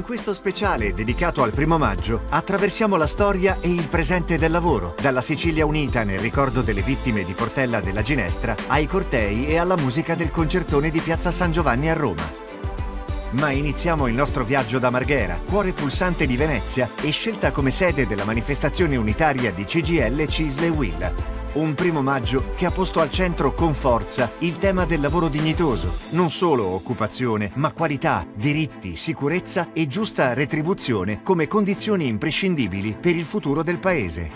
questo speciale dedicato al 1° maggio attraversiamo la storia e il presente del lavoro, dalla Sicilia unita nel ricordo delle vittime di Portella della Ginestra ai cortei e alla musica del concertone di Piazza San Giovanni a Roma. Ma iniziamo il nostro viaggio da Marghera, cuore pulsante di Venezia e scelta come sede della manifestazione unitaria di CGIL, CISL e UIL. Un 1° maggio che ha posto al centro con forza il tema del lavoro dignitoso, non solo occupazione, ma qualità, diritti, sicurezza e giusta retribuzione come condizioni imprescindibili per il futuro del Paese.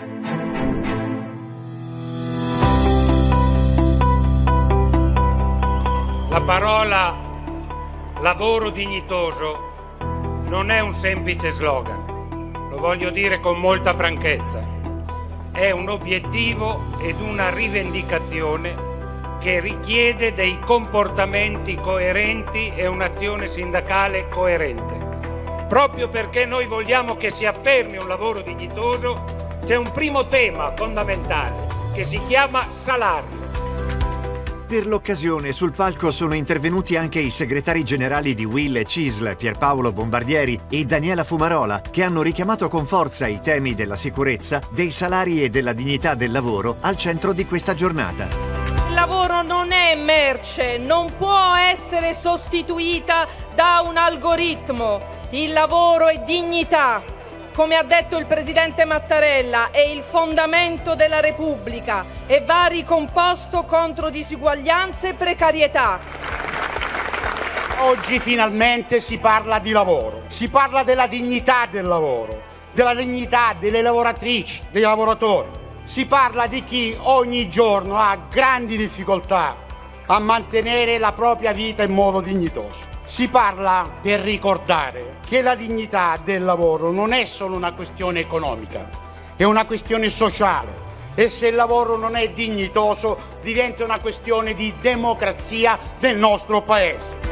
La parola lavoro dignitoso non è un semplice slogan, lo voglio dire con molta franchezza. È un obiettivo ed una rivendicazione che richiede dei comportamenti coerenti e un'azione sindacale coerente. Proprio perché noi vogliamo che si affermi un lavoro dignitoso, c'è un primo tema fondamentale che si chiama salario. Per l'occasione sul palco sono intervenuti anche i segretari generali di UIL e CISL, Pierpaolo Bombardieri e Daniela Fumarola, che hanno richiamato con forza i temi della sicurezza, dei salari e della dignità del lavoro al centro di questa giornata. Il lavoro non è merce, non può essere sostituita da un algoritmo. Il lavoro è dignità. Come ha detto il Presidente Mattarella, è il fondamento della Repubblica e va ricomposto contro disuguaglianze e precarietà. Oggi finalmente si parla di lavoro, si parla della dignità del lavoro, della dignità delle lavoratrici, dei lavoratori. Si parla di chi ogni giorno ha grandi difficoltà a mantenere la propria vita in modo dignitoso. Si parla per ricordare che la dignità del lavoro non è solo una questione economica, è una questione sociale e se il lavoro non è dignitoso diventa una questione di democrazia del nostro Paese.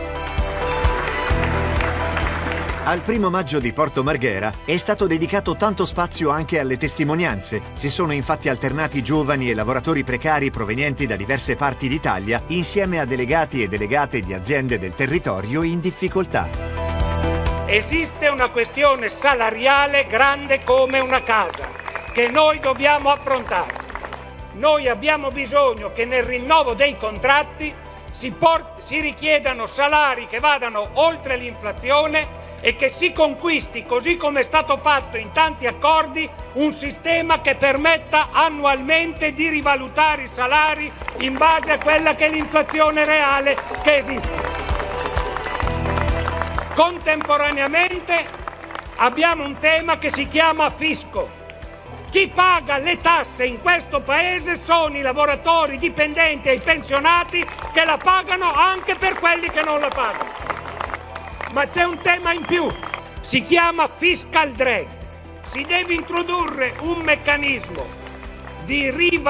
Al 1° maggio di Porto Marghera è stato dedicato tanto spazio anche alle testimonianze. Si sono infatti alternati giovani e lavoratori precari provenienti da diverse parti d'Italia insieme a delegati e delegate di aziende del territorio in difficoltà. Esiste una questione salariale grande come una casa che noi dobbiamo affrontare. Noi abbiamo bisogno che nel rinnovo dei contratti si richiedano salari che vadano oltre l'inflazione e che si conquisti, così come è stato fatto in tanti accordi, un sistema che permetta annualmente di rivalutare i salari in base a quella che è l'inflazione reale che esiste. Contemporaneamente abbiamo un tema che si chiama fisco. Chi paga le tasse in questo Paese sono i lavoratori dipendenti e i pensionati che la pagano anche per quelli che non la pagano. Ma c'è un tema in più, si chiama fiscal drag. Si deve introdurre un meccanismo di